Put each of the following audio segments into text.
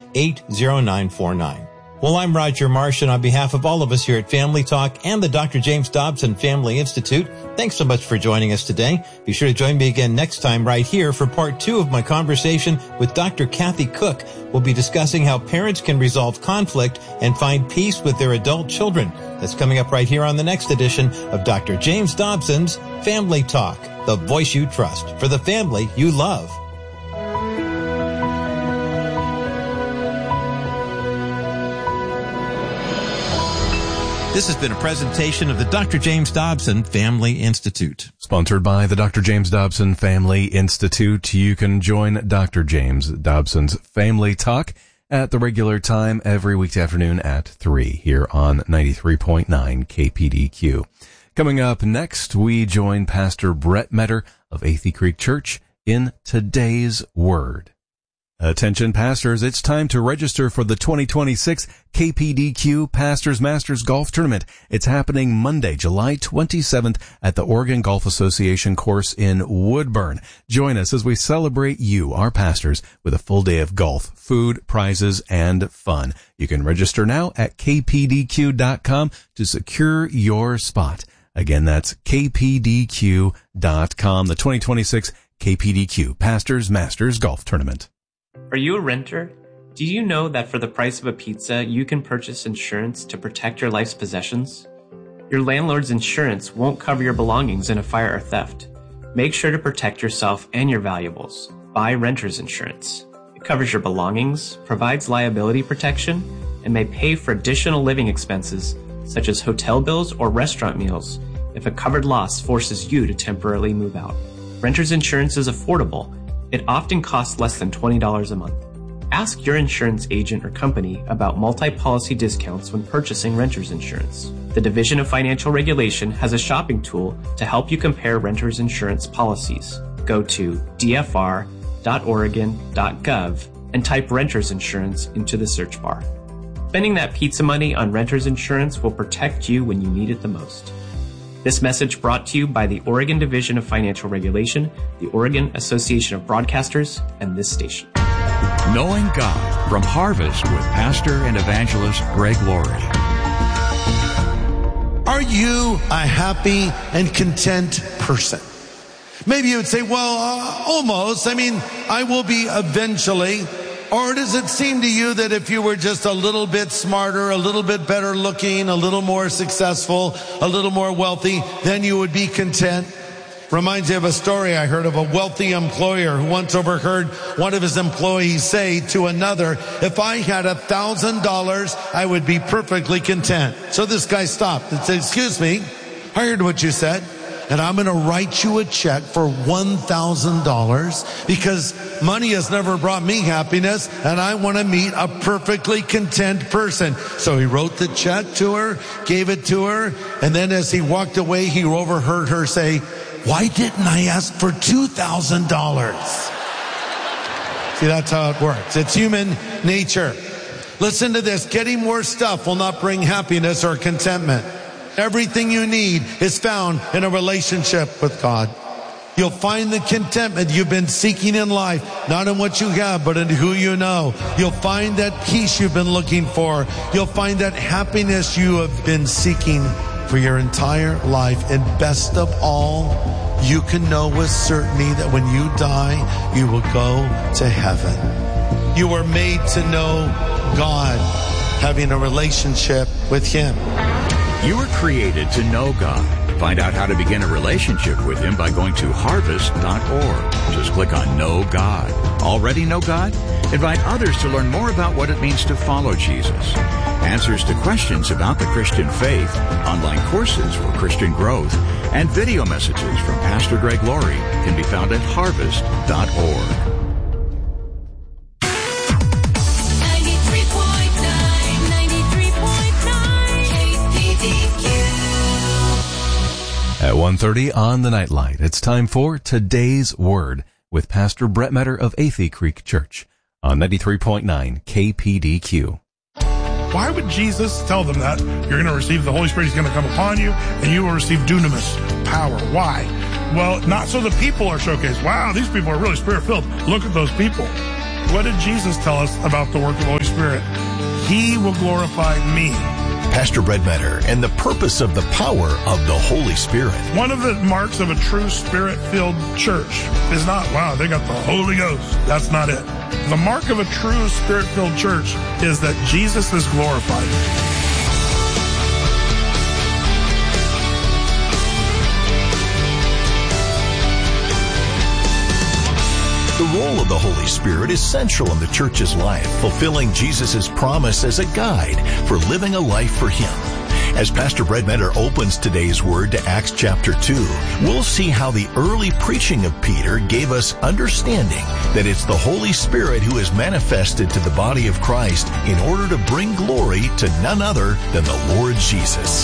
80949. Well, I'm Roger Marsh, and on behalf of all of us here at Family Talk and the Dr. James Dobson Family Institute, thanks so much for joining us today. Be sure to join me again next time right here for part 2 of my conversation with Dr. Kathy Cook. We'll be discussing how parents can resolve conflict and find peace with their adult children. That's coming up right here on the next edition of Dr. James Dobson's Family Talk, the voice you trust for the family you love. This has been a presentation of the Dr. James Dobson Family Institute. Sponsored by the Dr. James Dobson Family Institute. You can join Dr. James Dobson's Family Talk at the regular time every weekday afternoon at 3 here on 93.9 KPDQ. Coming up next, we join Pastor Brett Metter of Athey Creek Church in Today's Word. Attention pastors, it's time to register for the 2026 KPDQ Pastors Masters Golf Tournament. It's happening Monday, July 27th at the Oregon Golf Association course in Woodburn. Join us as we celebrate you, our pastors, with a full day of golf, food, prizes, and fun. You can register now at kpdq.com to secure your spot. Again, that's kpdq.com, the 2026 KPDQ Pastors Masters Golf Tournament. Are you a renter? Do you know that for the price of a pizza, you can purchase insurance to protect your life's possessions? Your landlord's insurance won't cover your belongings in a fire or theft. Make sure to protect yourself and your valuables. Buy renter's insurance. It covers your belongings, provides liability protection, and may pay for additional living expenses such as hotel bills or restaurant meals if a covered loss forces you to temporarily move out. Renter's insurance is affordable. It often costs less than $20 a month. Ask your insurance agent or company about multi-policy discounts when purchasing renter's insurance. The Division of Financial Regulation has a shopping tool to help you compare renter's insurance policies. Go to dfr.oregon.gov and type renter's insurance into the search bar. Spending that pizza money on renter's insurance will protect you when you need it the most. This message brought to you by the Oregon Division of Financial Regulation, the Oregon Association of Broadcasters, and this station. Knowing God from Harvest with Pastor and Evangelist Greg Laurie. Are you a happy and content person? Maybe you would say, well, almost. I will be eventually. Or does it seem to you that if you were just a little bit smarter, a little bit better looking, a little more successful, a little more wealthy, then you would be content? Reminds me of a story I heard of a wealthy employer who once overheard one of his employees say to another, if I had $1,000, I would be perfectly content. So this guy stopped and said, excuse me, I heard what you said, and I'm going to write you a check for $1,000 because money has never brought me happiness, and I want to meet a perfectly content person. So he wrote the check to her, gave it to her, and then as he walked away, he overheard her say, why didn't I ask for $2,000? See, that's how it works. It's human nature. Listen to this. Getting more stuff will not bring happiness or contentment. Everything you need is found in a relationship with God. You'll find the contentment you've been seeking in life, not in what you have, but in who you know. You'll find that peace you've been looking for. You'll find that happiness you have been seeking for your entire life. And best of all, you can know with certainty that when you die, you will go to heaven. You were made to know God, having a relationship with Him. You were created to know God. Find out how to begin a relationship with Him by going to harvest.org. Just click on Know God. Already know God? Invite others to learn more about what it means to follow Jesus. Answers to questions about the Christian faith, online courses for Christian growth, and video messages from Pastor Greg Laurie can be found at harvest.org. At 1:30 on the Nightlight, it's time for Today's Word with Pastor Brett Metter of Athey Creek Church on 93.9 KPDQ. Why would Jesus tell them that? You're going to receive the Holy Spirit, He's going to come upon you, and you will receive dunamis, power. Why? Well, not so the people are showcased. Wow, these people are really Spirit-filled. Look at those people. What did Jesus tell us about the work of the Holy Spirit? He will glorify me. Pastor Brett Metter and the purpose of the power of the Holy Spirit. One of the marks of a true Spirit-filled church is not, wow, they got the Holy Ghost. That's not it. The mark of a true Spirit-filled church is that Jesus is glorified. The role of the Holy Spirit is central in the church's life, fulfilling Jesus' promise as a guide for living a life for Him. As Pastor Brett Metter opens today's word to Acts chapter 2, we'll see how the early preaching of Peter gave us understanding that it's the Holy Spirit who is manifested to the body of Christ in order to bring glory to none other than the Lord Jesus.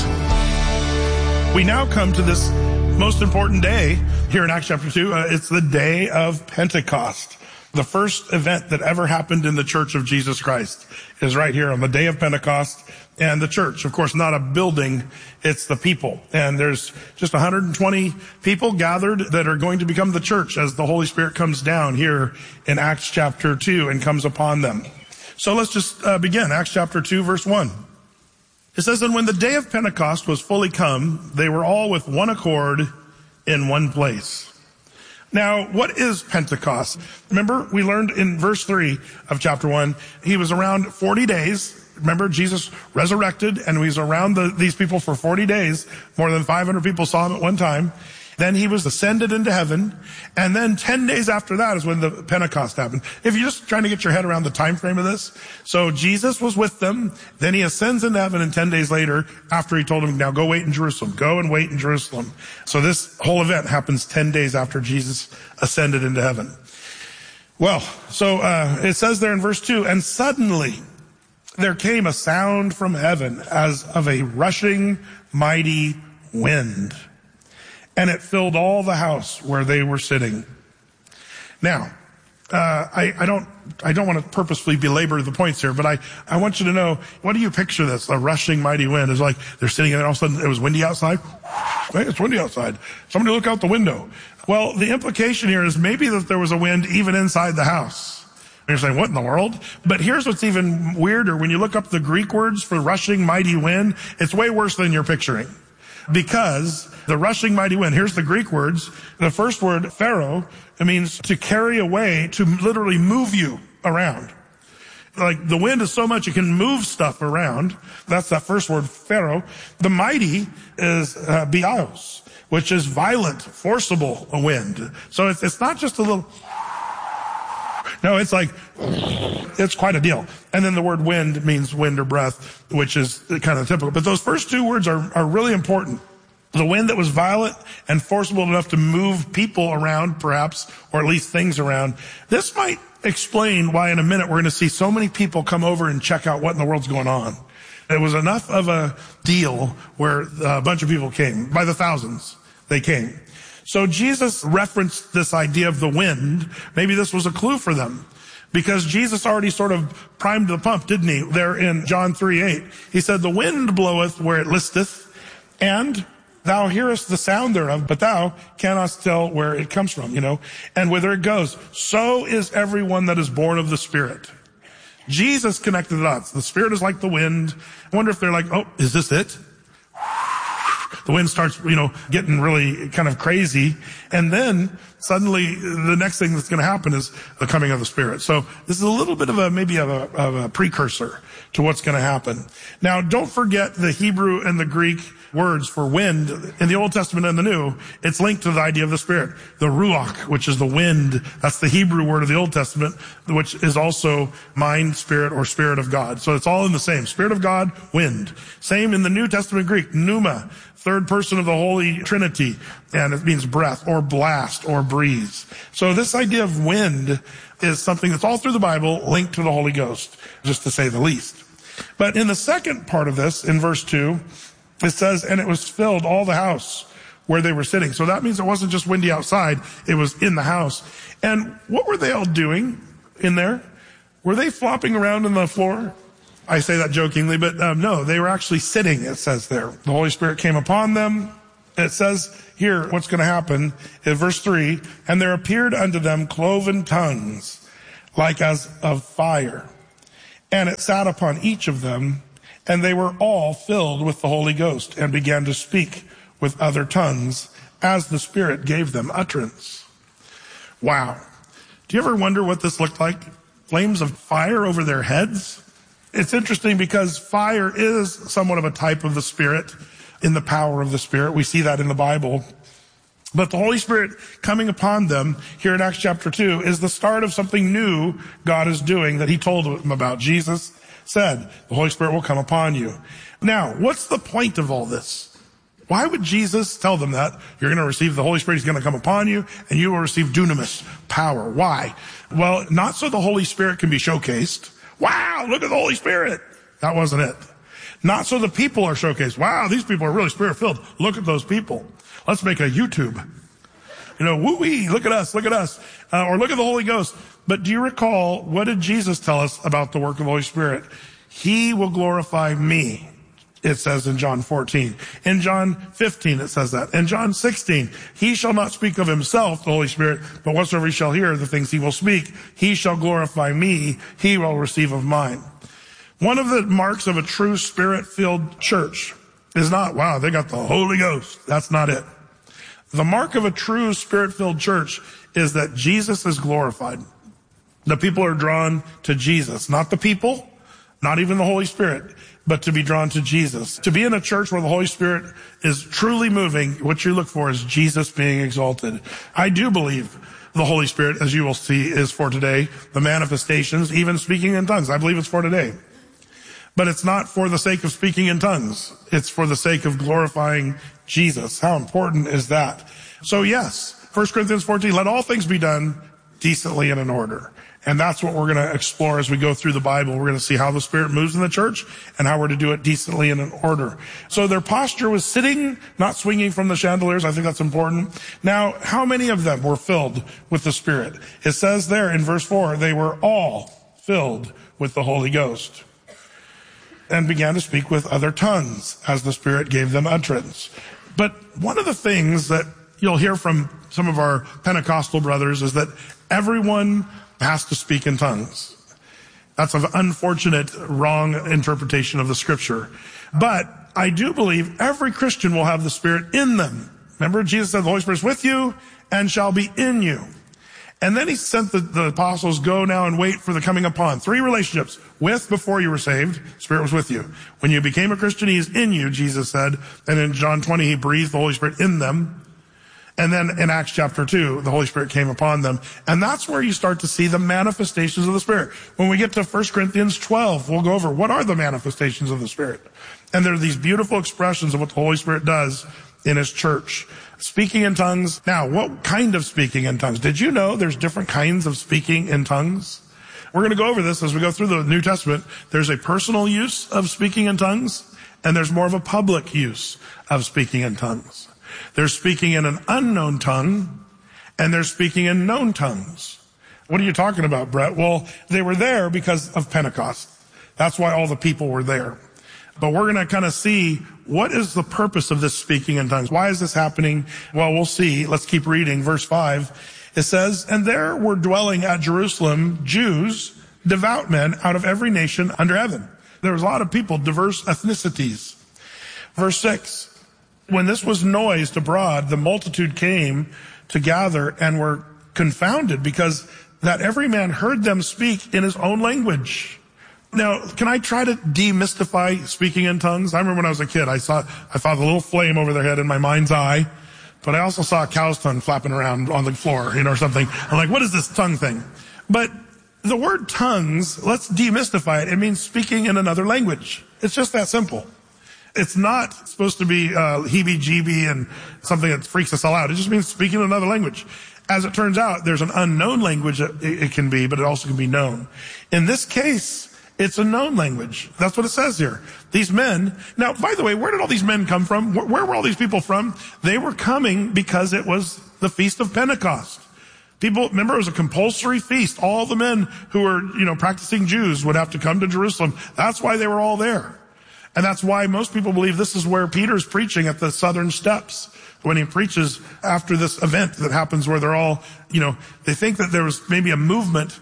We now come to this most important day here in Acts chapter 2. It's the day of Pentecost. The first event that ever happened in the Church of Jesus Christ is right here on the day of Pentecost. And the church, of course, not a building, it's the people. And there's just 120 people gathered that are going to become the church as the Holy Spirit comes down here in Acts chapter 2 and comes upon them. So let's just begin. Acts chapter 2, verse 1. It says, "And when the day of Pentecost was fully come, they were all with one accord in one place." Now, what is Pentecost? Remember, we learned in verse 3 of chapter 1, he was around 40 days. Remember, Jesus resurrected, and he was around these people for 40 days. More than 500 people saw him at one time. Then he was ascended into heaven, and then 10 days after that is when the Pentecost happened. If you're just trying to get your head around the time frame of this, so Jesus was with them, then he ascends into heaven, and 10 days later, after he told them, now go wait in Jerusalem, go and wait in Jerusalem. So this whole event happens 10 days after Jesus ascended into heaven. Well, so it says there in verse 2, "And suddenly there came a sound from heaven as of a rushing mighty wind, and it filled all the house where they were sitting." Now, I don't want to purposefully belabor the points here, but I want you to know, what do you picture this? A rushing mighty wind is like they're sitting there, and all of a sudden it was windy outside. Hey, it's windy outside. Somebody look out the window. Well, the implication here is maybe that there was a wind even inside the house. And you're saying, what in the world? But here's what's even weirder. When you look up the Greek words for rushing mighty wind, it's way worse than you're picturing. Because the rushing mighty wind, here's the Greek words. The first word, pharaoh, it means to carry away, to literally move you around. Like the wind is so much it can move stuff around. That's that first word, pharaoh. The mighty is bios, which is violent, forcible wind. So it's not just a little... No, it's like, it's quite a deal. And then the word wind means wind or breath, which is kind of typical. But those first two words are really important. The wind that was violent and forcible enough to move people around, perhaps, or at least things around. This might explain why in a minute we're going to see so many people come over and check out what in the world's going on. It was enough of a deal where a bunch of people came. By the thousands, they came. So Jesus referenced this idea of the wind. Maybe this was a clue for them, because Jesus already sort of primed the pump, didn't he? There in John 3:8, he said, "The wind bloweth where it listeth, and thou hearest the sound thereof, but thou cannot tell where it comes from," and whither it goes. So is everyone that is born of the Spirit. Jesus connected the dots. The Spirit is like the wind. I wonder if they're like, oh, is this it? The wind starts, getting really kind of crazy. And then suddenly the next thing that's going to happen is the coming of the Spirit. So this is a little bit of a precursor to what's going to happen. Now, don't forget the Hebrew and the Greek words for wind in the Old Testament and the New. It's linked to the idea of the Spirit. The ruach, which is the wind, that's the Hebrew word of the Old Testament, which is also mind, spirit, or Spirit of God. So it's all in the same. Spirit of God, wind. Same in the New Testament Greek, pneuma, third person of the Holy Trinity, and it means breath or blast or breeze. So this idea of wind is something that's all through the Bible linked to the Holy Ghost, just to say the least. But in the second part of this, in verse 2, it says, "And it was filled all the house where they were sitting." So that means it wasn't just windy outside, it was in the house. And what were they all doing in there? Were they flopping around on the floor? I say that jokingly, but no, they were actually sitting, it says there. The Holy Spirit came upon them. It says here what's going to happen in verse 3, "And there appeared unto them cloven tongues, like as of fire. And it sat upon each of them, and they were all filled with the Holy Ghost and began to speak with other tongues as the Spirit gave them utterance. Wow. Do you ever wonder what this looked like? Flames of fire over their heads? It's interesting because fire is somewhat of a type of the Spirit, in the power of the Spirit. We see that in the Bible. But the Holy Spirit coming upon them here in Acts chapter 2 is the start of something new God is doing that he told them about. Jesus said, the Holy Spirit will come upon you. Now, what's the point of all this? Why would Jesus tell them that? You're going to receive the Holy Spirit. He's going to come upon you, and you will receive dunamis, power. Why? Well, not so the Holy Spirit can be showcased. Wow, look at the Holy Spirit. That wasn't it. Not so the people are showcased. Wow, these people are really Spirit-filled. Look at those people. Let's make a YouTube. Woo-wee, look at us. Or look at the Holy Ghost. But do you recall, what did Jesus tell us about the work of the Holy Spirit? He will glorify me, it says in John 14. In John 15, it says that. In John 16, he shall not speak of himself, the Holy Spirit, but whatsoever he shall hear, the things he will speak, he shall glorify me, he will receive of mine. One of the marks of a true Spirit-filled church is not, wow, they got the Holy Ghost. That's not it. The mark of a true Spirit-filled church is that Jesus is glorified. The people are drawn to Jesus, not the people, not even the Holy Spirit, but to be drawn to Jesus. To be in a church where the Holy Spirit is truly moving, what you look for is Jesus being exalted. I do believe the Holy Spirit, as you will see, is for today. The manifestations, even speaking in tongues, I believe it's for today. But it's not for the sake of speaking in tongues. It's for the sake of glorifying Jesus. How important is that? So yes, 1 Corinthians 14, let all things be done decently and in order. And that's what we're going to explore as we go through the Bible. We're going to see how the Spirit moves in the church and how we're to do it decently and in order. So their posture was sitting, not swinging from the chandeliers. I think that's important. Now, how many of them were filled with the Spirit? It says there in verse 4, they were all filled with the Holy Ghost and began to speak with other tongues as the Spirit gave them utterance. But one of the things that you'll hear from some of our Pentecostal brothers is that everyone has to speak in tongues. That's an unfortunate, wrong interpretation of the Scripture. But I do believe every Christian will have the Spirit in them. Remember, Jesus said the Holy Spirit is with you and shall be in you. And then he sent the apostles, go now and wait for the coming upon. 3 relationships. With, before you were saved, Spirit was with you. When you became a Christian, he's in you, Jesus said. And in John 20, he breathed the Holy Spirit in them. And then in Acts chapter 2, the Holy Spirit came upon them. And that's where you start to see the manifestations of the Spirit. When we get to 1 Corinthians 12, we'll go over what are the manifestations of the Spirit. And there are these beautiful expressions of what the Holy Spirit does in his church. Speaking in tongues. Now, what kind of speaking in tongues? Did you know there's different kinds of speaking in tongues? We're going to go over this as we go through the New Testament. There's a personal use of speaking in tongues, and there's more of a public use of speaking in tongues. There's speaking in an unknown tongue, and there's speaking in known tongues. What are you talking about, Brett? Well, they were there because of Pentecost. That's why all the people were there. But we're going to kind of see what is the purpose of this speaking in tongues. Why is this happening? Well, we'll see. Let's keep reading. Verse 5, it says, and there were dwelling at Jerusalem Jews, devout men out of every nation under heaven. There was a lot of people, diverse ethnicities. Verse 6, when this was noised abroad, the multitude came to gather and were confounded because that every man heard them speak in his own language. Now, can I try to demystify speaking in tongues? I remember when I was a kid, I saw the little flame over their head in my mind's eye, but I also saw a cow's tongue flapping around on the floor, or something. I'm like, what is this tongue thing? But the word tongues, let's demystify it. It means speaking in another language. It's just that simple. It's not supposed to be heebie-jeebie and something that freaks us all out. It just means speaking in another language. As it turns out, there's an unknown language that it can be, but it also can be known. In this case, it's a known language. That's what it says here. These men, now, by the way, where did all these men come from? Where were all these people from? They were coming because it was the Feast of Pentecost. People, remember, it was a compulsory feast. All the men who were, practicing Jews would have to come to Jerusalem. That's why they were all there. And that's why most people believe this is where Peter's preaching at the southern steps. When he preaches after this event that happens where they're all, they think that there was maybe a movement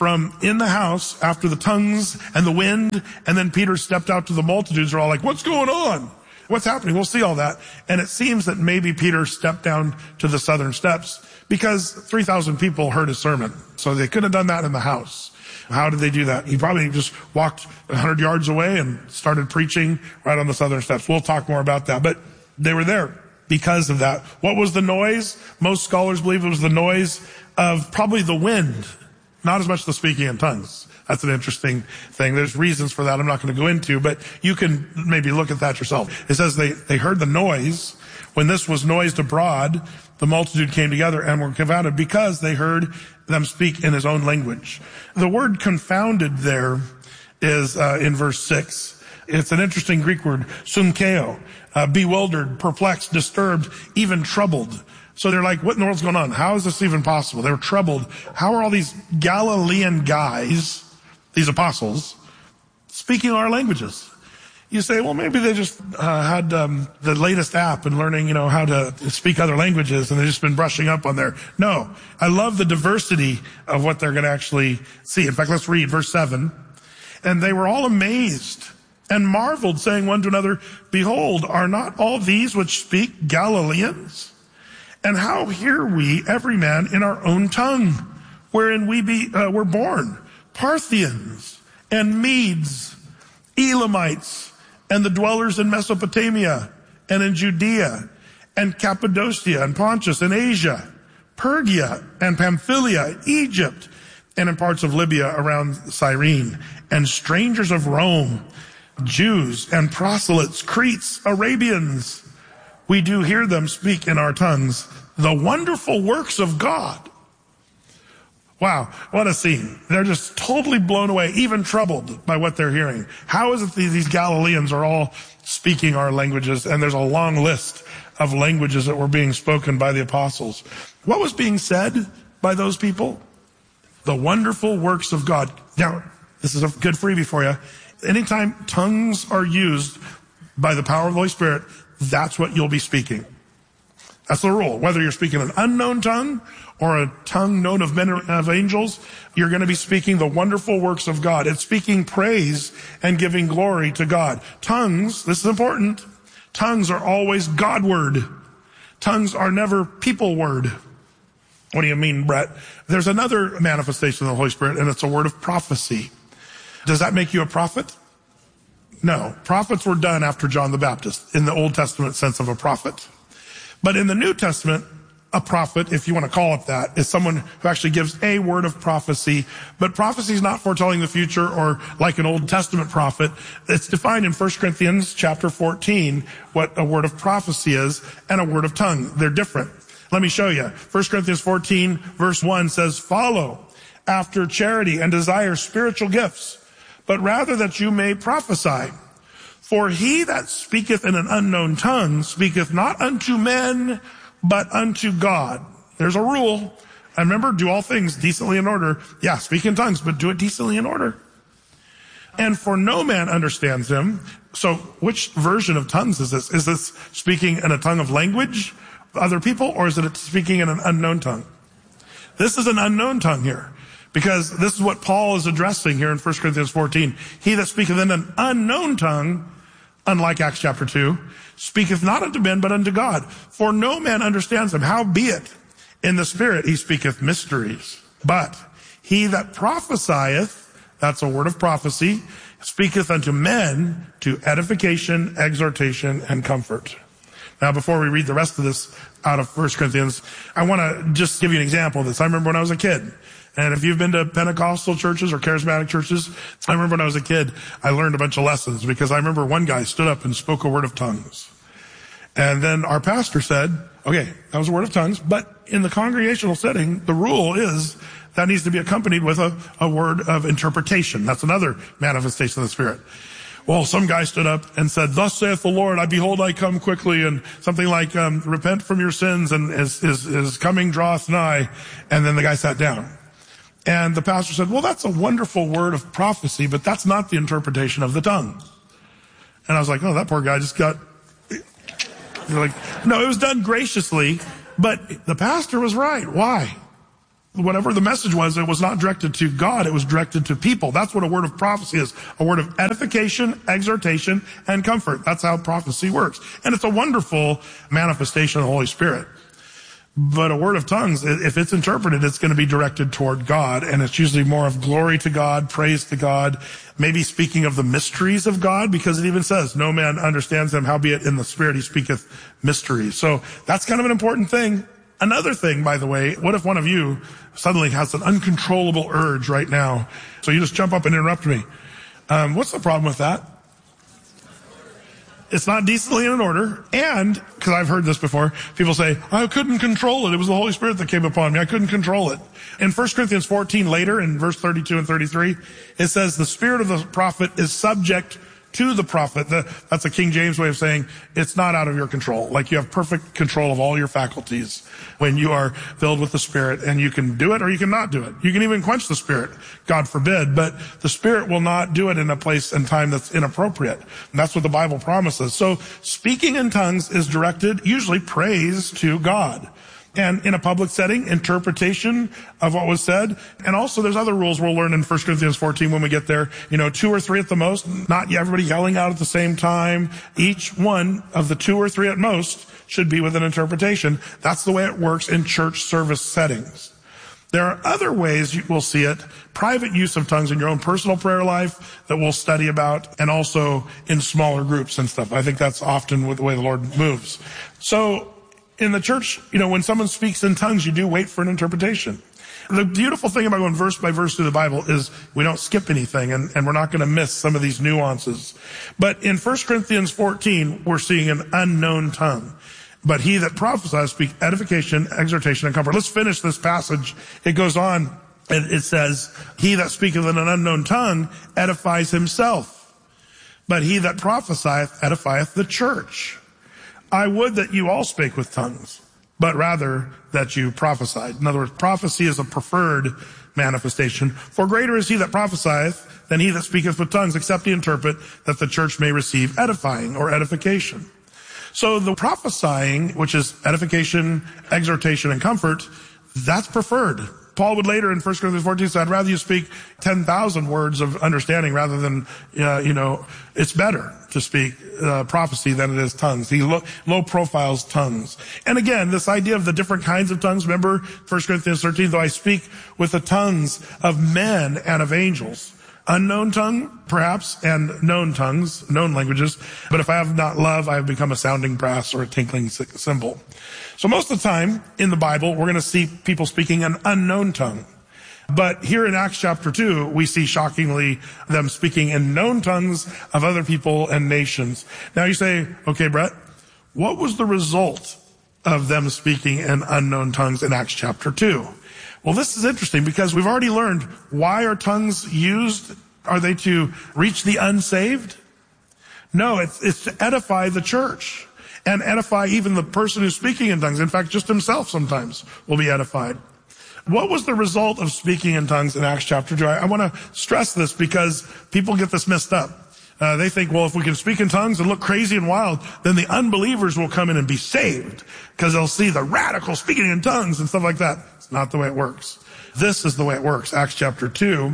from in the house after the tongues and the wind, and then Peter stepped out to the multitudes. They're all like, what's going on? What's happening? We'll see all that. And it seems that maybe Peter stepped down to the southern steps because 3,000 people heard his sermon. So they could have done that in the house. How did they do that? He probably just walked 100 yards away and started preaching right on the southern steps. We'll talk more about that. But they were there because of that. What was the noise? Most scholars believe it was the noise of probably the wind, not as much the speaking in tongues. That's an interesting thing. There's reasons for that I'm not going to go into, but you can maybe look at that yourself. It says they heard the noise. When this was noised abroad, the multitude came together and were confounded because they heard them speak in his own language. The word confounded there is in verse 6. It's an interesting Greek word, sumkeo, bewildered, perplexed, disturbed, even troubled. So they're like, what in the world's going on? How is this even possible? They were troubled. How are all these Galilean guys, these apostles, speaking our languages? You say, well, maybe they just had the latest app and learning, how to speak other languages, and they've just been brushing up on there. No, I love the diversity of what they're going to actually see. In fact, let's read verse 7. And they were all amazed and marveled, saying one to another, behold, are not all these which speak Galileans? And how hear we every man in our own tongue, wherein we were born, Parthians and Medes, Elamites, and the dwellers in Mesopotamia and in Judea and Cappadocia and Pontus and Asia, Pergia and Pamphylia, Egypt, and in parts of Libya around Cyrene, and strangers of Rome, Jews and proselytes, Cretes, Arabians. We do hear them speak in our tongues the wonderful works of God. Wow, what a scene. They're just totally blown away, even troubled by what they're hearing. How is it these Galileans are all speaking our languages? And there's a long list of languages that were being spoken by the apostles. What was being said by those people? The wonderful works of God. Now, this is a good freebie for you. Anytime tongues are used by the power of the Holy Spirit, that's what you'll be speaking. That's the rule. Whether you're speaking an unknown tongue or a tongue known of men or of angels, you're going to be speaking the wonderful works of God. It's speaking praise and giving glory to God. Tongues, this is important, tongues are always God-word. Tongues are never people-word. What do you mean, Brett? There's another manifestation of the Holy Spirit, and it's a word of prophecy. Does that make you a prophet? No. Prophets were done after John the Baptist in the Old Testament sense of a prophet. But in the New Testament, a prophet, if you want to call it that, is someone who actually gives a word of prophecy. But prophecy is not foretelling the future or like an Old Testament prophet. It's defined in 1 Corinthians chapter 14 what a word of prophecy is and a word of tongue. They're different. Let me show you. 1 Corinthians 14 verse 1 says, follow after charity and desire spiritual gifts, but rather that you may prophesy. For he that speaketh in an unknown tongue speaketh not unto men, but unto God. There's a rule. And remember, do all things decently in order. Yeah, speak in tongues, but do it decently in order. And for no man understands him. So which version of tongues is this? Is this speaking in a tongue of language, other people, or is it speaking in an unknown tongue? This is an unknown tongue here. Because this is what Paul is addressing here in 1 Corinthians 14. He that speaketh in an unknown tongue, unlike Acts chapter 2, speaketh not unto men, but unto God. For no man understands him. Howbeit, in the Spirit he speaketh mysteries. But he that prophesieth, that's a word of prophecy, speaketh unto men to edification, exhortation, and comfort. Now, before we read the rest of this out of 1 Corinthians, I want to just give you an example of this. I remember when I was a kid. And if you've been to Pentecostal churches or charismatic churches, I remember when I was a kid, I learned a bunch of lessons because I remember one guy stood up and spoke a word of tongues. And then our pastor said, okay, that was a word of tongues, but in the congregational setting, the rule is that needs to be accompanied with a word of interpretation. That's another manifestation of the Spirit. Well, some guy stood up and said, thus saith the Lord, I behold, I come quickly, and something like, repent from your sins, and his coming draweth nigh. And then the guy sat down. And the pastor said, well, that's a wonderful word of prophecy, but that's not the interpretation of the tongue. And I was like, oh, that poor guy just got, like, no, it was done graciously, but the pastor was right. Why? Whatever the message was, it was not directed to God, it was directed to people. That's what a word of prophecy is. A word of edification, exhortation, and comfort. That's how prophecy works. And it's a wonderful manifestation of the Holy Spirit. But a word of tongues, if it's interpreted, it's going to be directed toward God, and it's usually more of glory to God, praise to God, maybe speaking of the mysteries of God, because it even says, no man understands them, howbeit in the Spirit he speaketh mysteries. So that's kind of an important thing. Another thing, by the way, what if one of you suddenly has an uncontrollable urge right now? So you just jump up and interrupt me. What's the problem with that? It's not decently in order. And, because I've heard this before, people say, I couldn't control it. It was the Holy Spirit that came upon me. I couldn't control it. In 1 Corinthians 14 later, in verse 32 and 33, it says, the spirit of the prophet is subject to the prophet. That's a King James way of saying it's not out of your control. Like you have perfect control of all your faculties when you are filled with the Spirit, and you can do it or you can not do it. You can even quench the Spirit, God forbid, but the Spirit will not do it in a place and time that's inappropriate. And that's what the Bible promises. So speaking in tongues is directed, usually praise to God. And in a public setting, interpretation of what was said. And also there's other rules we'll learn in 1 Corinthians 14 when we get there. 2 or 3 at the most, not everybody yelling out at the same time. Each one of the 2 or 3 at most should be with an interpretation. That's the way it works in church service settings. There are other ways you will see it, private use of tongues in your own personal prayer life that we'll study about, and also in smaller groups and stuff. I think that's often the way the Lord moves. So, in the church, when someone speaks in tongues, you do wait for an interpretation. The beautiful thing about going verse by verse through the Bible is we don't skip anything, and we're not going to miss some of these nuances. But in 1 Corinthians 14, we're seeing an unknown tongue. But he that prophesies speaks edification, exhortation, and comfort. Let's finish this passage. It goes on, and it says, he that speaketh in an unknown tongue edifies himself. But he that prophesieth edifieth the church. I would that you all spake with tongues, but rather that you prophesied. In other words, prophecy is a preferred manifestation. For greater is he that prophesieth than he that speaketh with tongues, except he interpret, that the church may receive edifying or edification. So the prophesying, which is edification, exhortation, and comfort, that's preferred. Paul would later in 1 Corinthians 14 say, I'd rather you speak 10,000 words of understanding rather than, it's better to speak prophecy than it is tongues. He low profiles tongues. And again, this idea of the different kinds of tongues, remember 1 Corinthians 13, though I speak with the tongues of men and of angels. Unknown tongue, perhaps, and known tongues, known languages. But if I have not love, I have become a sounding brass or a tinkling cymbal. So most of the time in the Bible, we're going to see people speaking an unknown tongue. But here in Acts chapter 2, we see shockingly them speaking in known tongues of other people and nations. Now you say, okay, Brett, what was the result of them speaking in unknown tongues in Acts chapter 2? Well, this is interesting because we've already learned, why are tongues used? Are they to reach the unsaved? No, it's to edify the church and edify even the person who's speaking in tongues. In fact, just himself sometimes will be edified. What was the result of speaking in tongues in Acts chapter 2? I want to stress this because people get this messed up. They think, well, if we can speak in tongues and look crazy and wild, then the unbelievers will come in and be saved because they'll see the radical speaking in tongues and stuff like that. It's not the way it works. This is the way it works. Acts chapter 2,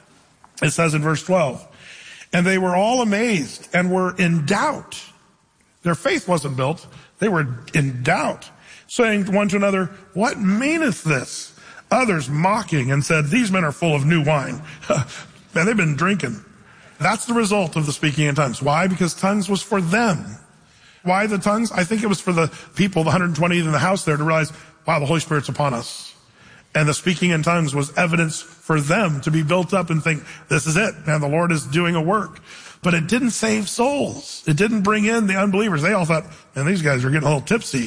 it says in verse 12, and they were all amazed and were in doubt. Their faith wasn't built. They were in doubt, saying one to another, what meaneth this? Others mocking and said, these men are full of new wine. Man, they've been drinking. That's the result of the speaking in tongues. Why? Because tongues was for them. Why the tongues? I think it was for the people, the 120 in the house there, to realize, wow, the Holy Spirit's upon us. And the speaking in tongues was evidence for them to be built up and think, this is it, man, the Lord is doing a work. But it didn't save souls. It didn't bring in the unbelievers. They all thought, man, these guys are getting a little tipsy.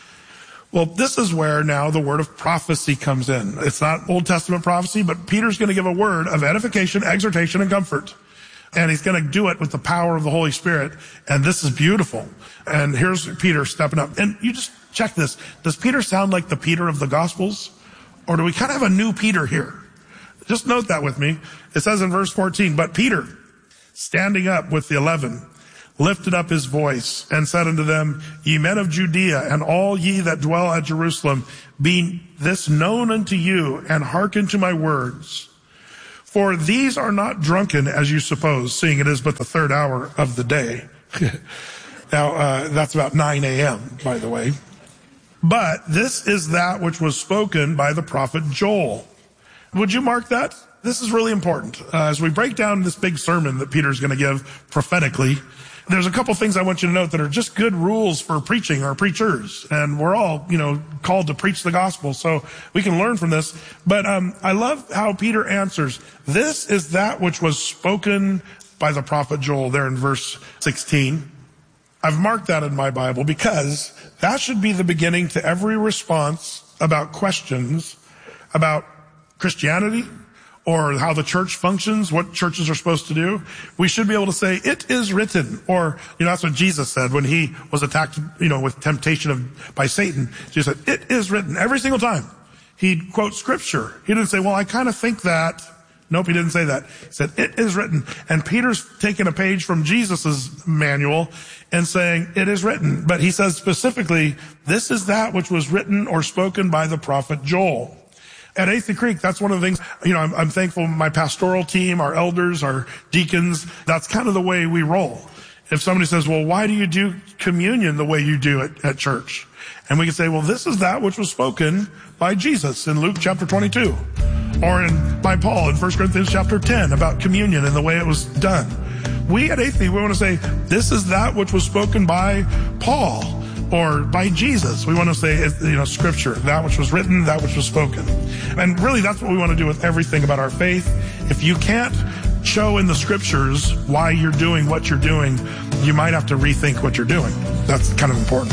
Well, this is where now the word of prophecy comes in. It's not Old Testament prophecy, but Peter's going to give a word of edification, exhortation, and comfort. And he's going to do it with the power of the Holy Spirit. And this is beautiful. And here's Peter stepping up. And you just check this. Does Peter sound like the Peter of the Gospels? Or do we kind of have a new Peter here? Just note that with me. It says in verse 14, but Peter, standing up with the 11, lifted up his voice and said unto them, Ye men of Judea, and all ye that dwell at Jerusalem, be this known unto you, and hearken to my words. For these are not drunken, as you suppose, seeing it is but the third hour of the day. Now, that's about 9 a.m., by the way. But this is that which was spoken by the prophet Joel. Would you mark that? This is really important. As we break down this big sermon that Peter's going to give prophetically, there's a couple things I want you to note that are just good rules for preaching or preachers. And we're all, called to preach the gospel, so we can learn from this. But I love how Peter answers. This is that which was spoken by the prophet Joel there in verse 16. I've marked that in my Bible because that should be the beginning to every response about questions about Christianity or how the church functions, what churches are supposed to do. We should be able to say, it is written. Or, that's what Jesus said when he was attacked, with temptation by Satan. Jesus said, it is written. Every single time he'd quote scripture. He didn't say, well, I kind of think that. Nope, he didn't say that. He said, it is written. And Peter's taking a page from Jesus's manual and saying, it is written. But he says specifically, this is that which was written or spoken by the prophet Joel. At Athey Creek, that's one of the things, I'm thankful my pastoral team, our elders, our deacons, that's kind of the way we roll. If somebody says, well, why do you do communion the way you do it at church? And we can say, well, this is that which was spoken by Jesus in Luke chapter 22. Or by Paul in 1 Corinthians chapter 10 about communion and the way it was done. We at Athey, we want to say, this is that which was spoken by Paul or by Jesus. We want to say, scripture, that which was written, that which was spoken. And really that's what we want to do with everything about our faith. If you can't show in the scriptures why you're doing what you're doing, you might have to rethink what you're doing. That's kind of important.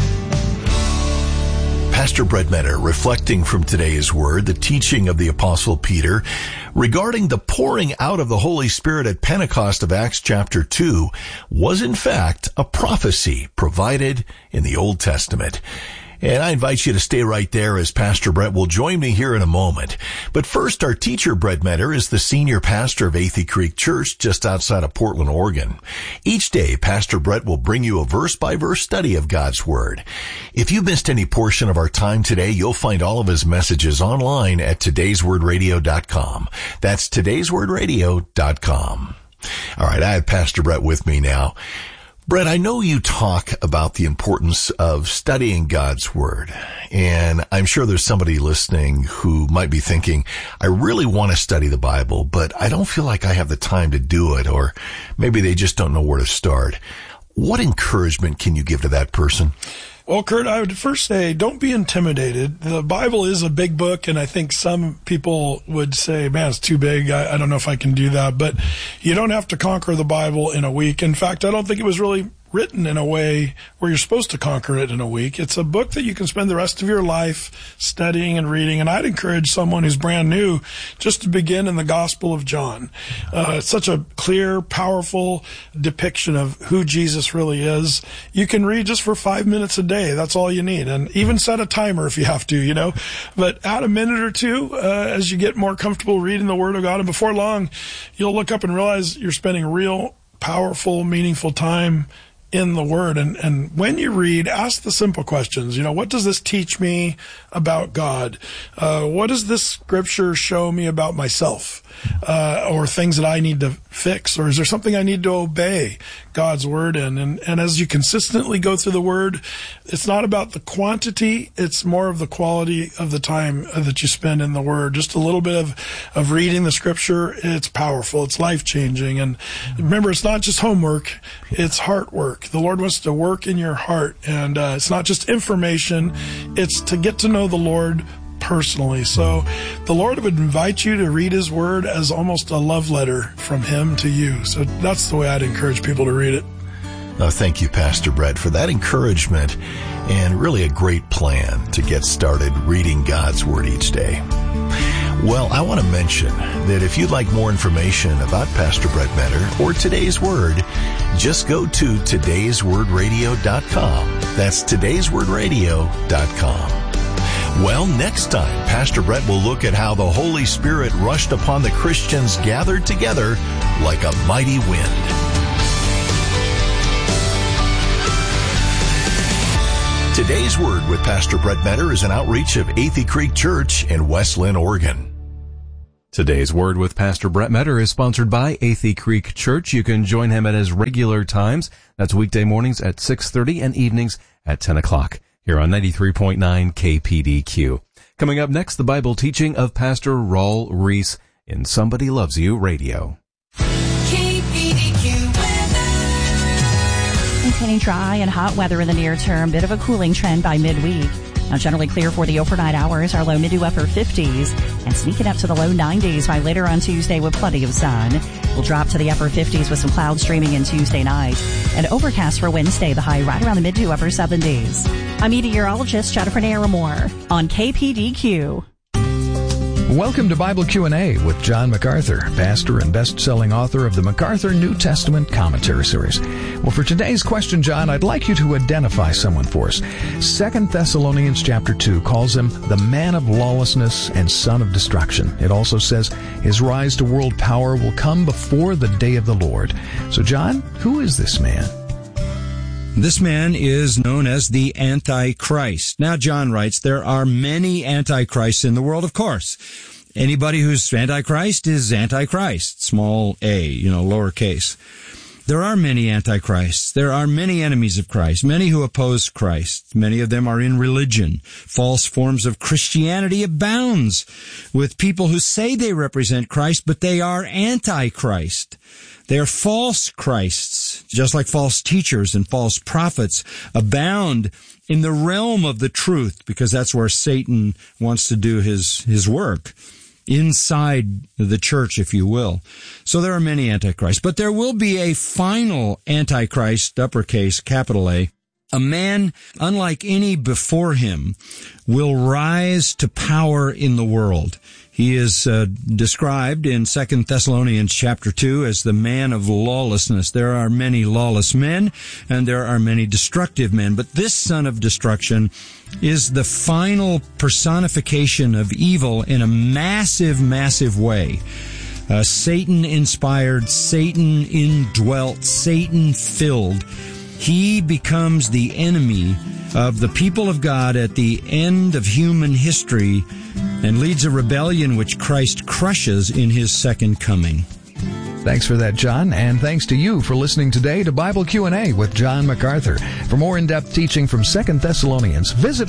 Pastor Brett Metter reflecting from today's word, the teaching of the Apostle Peter regarding the pouring out of the Holy Spirit at Pentecost of Acts chapter 2 was in fact a prophecy provided in the Old Testament. And I invite you to stay right there as Pastor Brett will join me here in a moment. But first, our teacher, Brett Metter, is the senior pastor of Athey Creek Church just outside of Portland, Oregon. Each day, Pastor Brett will bring you a verse-by-verse study of God's Word. If you missed any portion of our time today, you'll find all of his messages online at todayswordradio.com. That's todayswordradio.com. All right, I have Pastor Brett with me now. Brett, I know you talk about the importance of studying God's Word, and I'm sure there's somebody listening who might be thinking, I really want to study the Bible, but I don't feel like I have the time to do it, or maybe they just don't know where to start. What encouragement can you give to that person? Well, Kurt, I would first say, don't be intimidated. The Bible is a big book, and I think some people would say, man, it's too big. I don't know if I can do that. But you don't have to conquer the Bible in a week. In fact, I don't think it was really written in a way where you're supposed to conquer it in a week. It's a book that you can spend the rest of your life studying and reading. And I'd encourage someone who's brand new just to begin in the Gospel of John. It's such a clear, powerful depiction of who Jesus really is. You can read just for 5 minutes a day. That's all you need. And even set a timer if you have to, But add a minute or two as you get more comfortable reading the Word of God. And before long, you'll look up and realize you're spending real, powerful, meaningful time in the Word. And when you read, ask the simple questions. What does this teach me about God? What does this scripture show me about myself? Or things that I need to fix? Or is there something I need to obey God's Word in? And as you consistently go through the Word, it's not about the quantity, it's more of the quality of the time that you spend in the Word. Just a little bit of reading the scripture, it's powerful, it's life-changing. And remember, it's not just homework, it's heart work. The Lord wants to work in your heart, and it's not just information, it's to get to know the Lord personally. So the Lord would invite you to read His Word as almost a love letter from Him to you. So that's the way I'd encourage people to read it. Thank you, Pastor Brett, for that encouragement and really a great plan to get started reading God's Word each day. Well, I want to mention that if you'd like more information about Pastor Brett Metter or Today's Word, just go to todayswordradio.com. That's todayswordradio.com. Well, next time, Pastor Brett will look at how the Holy Spirit rushed upon the Christians gathered together like a mighty wind. Today's Word with Pastor Brett Metter is an outreach of Athey Creek Church in West Linn, Oregon. Today's Word with Pastor Brett Metter is sponsored by Athey Creek Church. You can join him at his regular times. That's weekday mornings at 6:30 and evenings at 10 o'clock here on 93.9 KPDQ. Coming up next, the Bible teaching of Pastor Raul Ries in Somebody Loves You Radio. Maintaining dry and hot weather in the near term, bit of a cooling trend by midweek. Now generally clear for the overnight hours, our low mid to upper 50s, and sneaking up to the low 90s by later on Tuesday with plenty of sun. We'll drop to the upper 50s with some clouds streaming in Tuesday night, and overcast for Wednesday, the high right around the mid to upper 70s. I'm meteorologist Jennifer Naramore on KPDQ. Welcome to Bible Q&A with John MacArthur, pastor and best-selling author of the MacArthur New Testament Commentary Series. Well, for today's question, John, I'd like you to identify someone for us. 2 Thessalonians chapter 2 calls him the man of lawlessness and son of destruction. It also says his rise to world power will come before the day of the Lord. So, John, who is this man? This man is known as the Antichrist. Now, John writes, there are many Antichrists in the world, of course. Anybody who's Antichrist is Antichrist, small a, lowercase. There are many Antichrists. There are many enemies of Christ, many who oppose Christ. Many of them are in religion. False forms of Christianity abounds with people who say they represent Christ, but they are Antichrist. They are false Christs, just like false teachers and false prophets abound in the realm of the truth, because that's where Satan wants to do his work, inside the church, if you will. So there are many Antichrists. But there will be a final Antichrist, uppercase, capital A. A man, unlike any before him, will rise to power in the world. He is described in 2 Thessalonians chapter 2 as the man of lawlessness. There are many lawless men, and there are many destructive men. But this son of destruction is the final personification of evil in a massive, massive way. Satan-inspired, Satan-indwelt, Satan-filled. He becomes the enemy of the people of God at the end of human history and leads a rebellion which Christ crushes in his second coming. Thanks for that, John, and thanks to you for listening today to Bible Q&A with John MacArthur. For more in-depth teaching from 2 Thessalonians, visit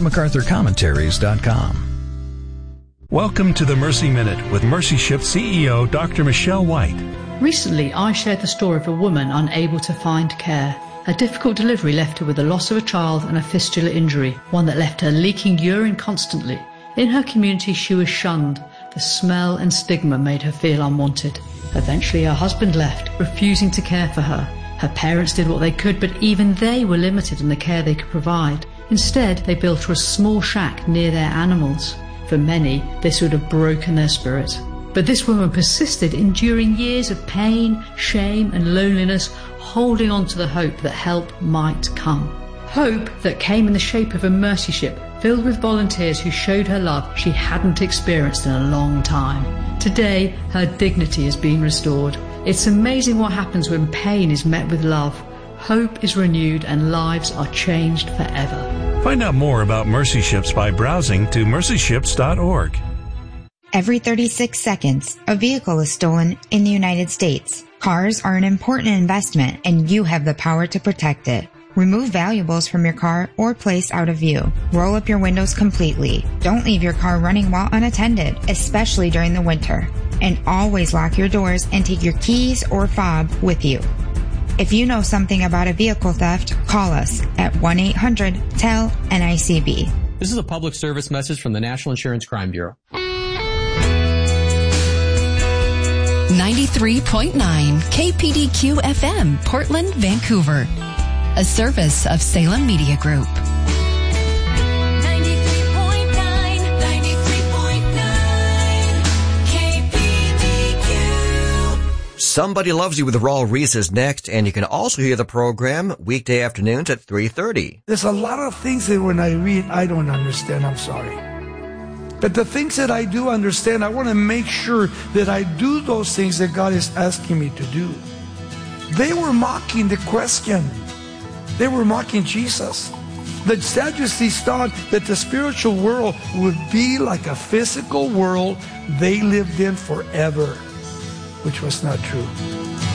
MacArthurCommentaries.com. Welcome to the Mercy Minute with Mercy Ship CEO Dr. Michelle White. Recently, I shared the story of a woman unable to find care. A difficult delivery left her with the loss of a child and a fistula injury, one that left her leaking urine constantly. In her community, she was shunned. The smell and stigma made her feel unwanted. Eventually, her husband left, refusing to care for her. Her parents did what they could, but even they were limited in the care they could provide. Instead, they built her a small shack near their animals. For many, this would have broken their spirit. But this woman persisted, enduring years of pain, shame, and loneliness, holding on to the hope that help might come. Hope that came in the shape of a mercy ship filled with volunteers who showed her love she hadn't experienced in a long time. Today, her dignity has been restored. It's amazing what happens when pain is met with love. Hope is renewed and lives are changed forever. Find out more about Mercy Ships by browsing to mercyships.org. Every 36 seconds, a vehicle is stolen in the United States. Cars are an important investment, and you have the power to protect it. Remove valuables from your car or place out of view. Roll up your windows completely. Don't leave your car running while unattended, especially during the winter. And always lock your doors and take your keys or fob with you. If you know something about a vehicle theft, call us at 1-800-TEL-NICB. This is a public service message from the National Insurance Crime Bureau. 93.9 KPDQ FM, Portland, Vancouver. A service of Salem Media Group. 93.9 KPDQ. Somebody Loves You with Raul Ries is next, and you can also hear the program weekday afternoons at 3:30. There's a lot of things that when I read, I don't understand. I'm sorry. But the things that I do understand, I want to make sure that I do those things that God is asking me to do. They were mocking the question. They were mocking Jesus. The Sadducees thought that the spiritual world would be like a physical world they lived in forever, which was not true.